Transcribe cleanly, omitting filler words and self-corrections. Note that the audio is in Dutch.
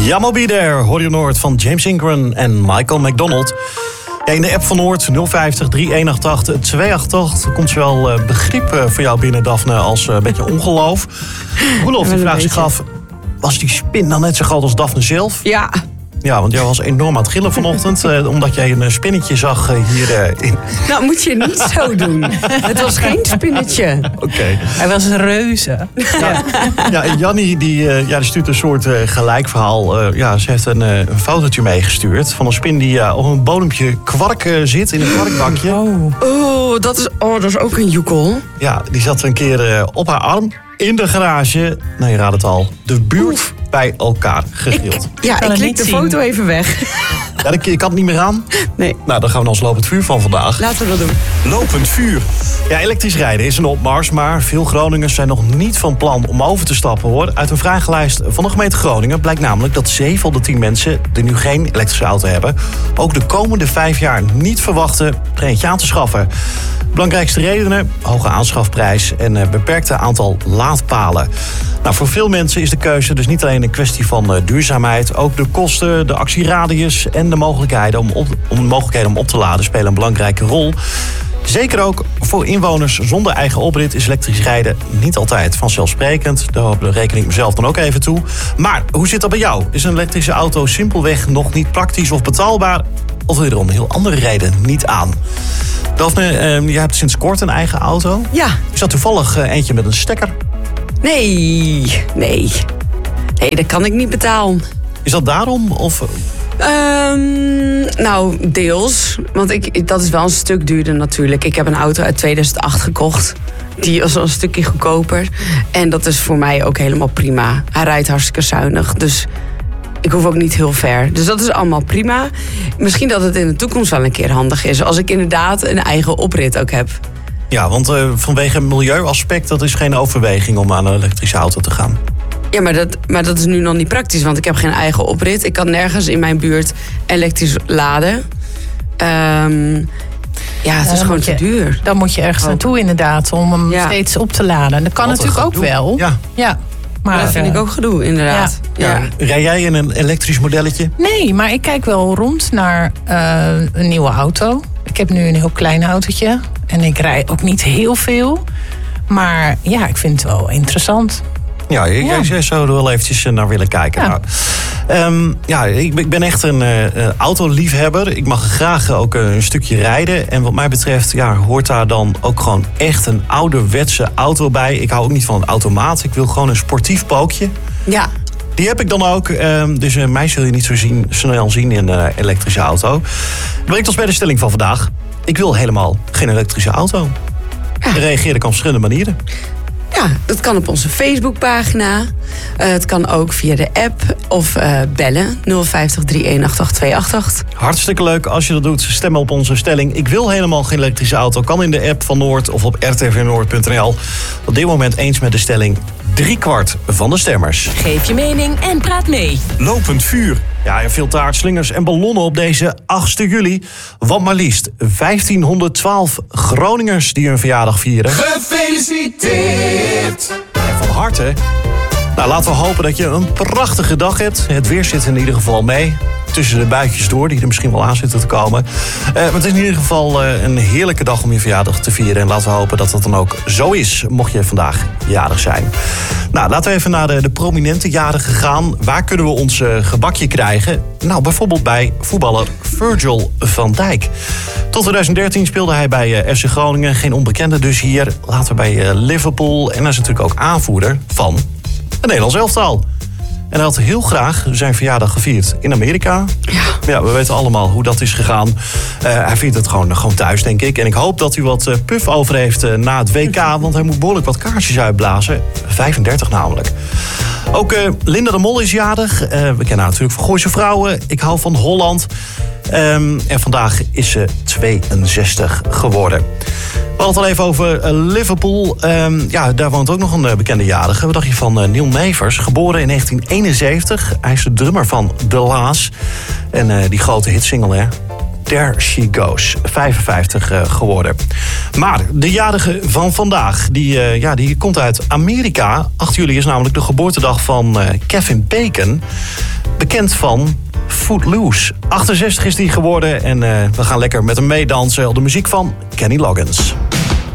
Jammo Be There, hoor je Noord van James Ingram en Michael McDonald. Ja, in de app van Noord 050 3188 288 komt zowel begrip voor jou binnen, Daphne, als een beetje ongeloof. Roelof die vraagt zich af, was die spin dan net zo groot als Daphne zelf? Ja. Ja, want jij was enorm aan het gillen vanochtend, omdat jij een spinnetje zag hier in. Nou, moet je niet zo doen. Het was geen spinnetje. Oké. Hij was een reuze. Ja, en Jannie die stuurt een soort gelijk verhaal. Ze heeft een fotootje meegestuurd van een spin die op een bodempje kwark zit, in een kwarkbakje. Oh, dat is ook een joekel. Ja, die zat een keer op haar arm in de garage. Nou, je raadt het al. De buurt bij elkaar gegrild. Ik klik de foto even weg. Ja, je kan het niet meer aan? Nee. Nou, dan gaan we ons lopend vuur van vandaag. Laten we dat doen. Lopend vuur. Ja, elektrisch rijden is een opmars, maar veel Groningers zijn nog niet van plan om over te stappen, hoor. Uit een vragenlijst van de gemeente Groningen blijkt namelijk dat 7 van de 10 mensen die nu geen elektrische auto hebben, ook de komende 5 jaar niet verwachten er eentje aan te schaffen. Belangrijkste redenen: hoge aanschafprijs en beperkte aantal laadpalen. Nou, voor veel mensen is de keuze dus niet alleen een kwestie van duurzaamheid. Ook de kosten, de actieradius en de mogelijkheden om op te laden spelen een belangrijke rol. Zeker ook voor inwoners zonder eigen oprit is elektrisch rijden niet altijd vanzelfsprekend. Daar reken ik mezelf dan ook even toe. Maar hoe zit dat bij jou? Is een elektrische auto simpelweg nog niet praktisch of betaalbaar? Of wil je er om een heel andere reden niet aan? Daphne, jij hebt sinds kort een eigen auto. Ja. Is dat toevallig eentje met een stekker? Nee, dat kan ik niet betalen. Is dat daarom? Of? Nou, deels. Want dat is wel een stuk duurder natuurlijk. Ik heb een auto uit 2008 gekocht. Die was al een stukje goedkoper. En dat is voor mij ook helemaal prima. Hij rijdt hartstikke zuinig. Dus ik hoef ook niet heel ver. Dus dat is allemaal prima. Misschien dat het in de toekomst wel een keer handig is. Als ik inderdaad een eigen oprit ook heb. Ja, want vanwege een milieuaspect, dat is geen overweging om aan een elektrische auto te gaan. Ja, maar dat is nu nog niet praktisch, want ik heb geen eigen oprit. Ik kan nergens in mijn buurt elektrisch laden. Het is gewoon te duur. Dan moet je ergens naartoe inderdaad, om hem steeds op te laden. Dat kan natuurlijk ook wel. Ja. Maar dat vind ik ook gedoe, inderdaad. Ja. Rij jij in een elektrisch modelletje? Nee, maar ik kijk wel rond naar een nieuwe auto. Ik heb nu een heel klein autootje. En ik rijd ook niet heel veel. Maar ja, ik vind het wel interessant. Ja, jij zou er wel eventjes naar willen kijken. Ja. Ik ben echt een autoliefhebber. Ik mag graag ook een stukje rijden. En wat mij betreft hoort daar dan ook gewoon echt een ouderwetse auto bij. Ik hou ook niet van een automaat. Ik wil gewoon een sportief pookje. Ja. Die heb ik dan ook. Dus mij zul je niet zo snel zien in een elektrische auto. Dat brengt ons bij de stelling van vandaag. Ik wil helemaal geen elektrische auto. Ja. Reageer kan op verschillende manieren. Ja, dat kan op onze Facebookpagina. Het kan ook via de app of bellen 050 3188 288. Hartstikke leuk als je dat doet. Stem op onze stelling. Ik wil helemaal geen elektrische auto. Kan in de app van Noord of op rtvnoord.nl. Op dit moment eens met de stelling 3/4 van de stemmers. Geef je mening en praat mee. Lopend vuur. Ja, en veel taartslingers en ballonnen op deze 8 juli. Want maar liefst 1512 Groningers die hun verjaardag vieren. Gefeliciteerd! En van harte. Nou, laten we hopen dat je een prachtige dag hebt. Het weer zit in ieder geval mee. Tussen de buitjes door, die er misschien wel aan zitten te komen. Maar het is in ieder geval een heerlijke dag om je verjaardag te vieren. En laten we hopen dat dat dan ook zo is, mocht je vandaag jarig zijn. Nou, laten we even naar de prominente jarigen gaan. Waar kunnen we ons gebakje krijgen? Nou, bijvoorbeeld bij voetballer Virgil van Dijk. Tot 2013 speelde hij bij FC Groningen. Geen onbekende dus hier. Later bij Liverpool. En hij is natuurlijk ook aanvoerder van het Nederlands elftal. En hij had heel graag zijn verjaardag gevierd in Amerika. Ja, we weten allemaal hoe dat is gegaan. Hij viert het gewoon thuis, denk ik. En ik hoop dat hij wat puff over heeft na het WK. Want hij moet behoorlijk wat kaarsjes uitblazen. 35 namelijk. Ook Linda de Mol is jarig. We kennen haar natuurlijk van Gooise Vrouwen. Ik hou van Holland. En vandaag is ze 62 geworden. We hadden het al even over Liverpool. Daar woont ook nog een bekende jarige. Wat dacht je van Neil Nevers? Geboren in 1971. Hij is de drummer van The La's. En die grote hitsingle, hè? There She Goes. 55 geworden. Maar de jarige van vandaag, die komt uit Amerika. 8 juli is namelijk de geboortedag van Kevin Bacon. Bekend van Footloose. 68 is die geworden en we gaan lekker met hem meedansen. De muziek van Kenny Loggins.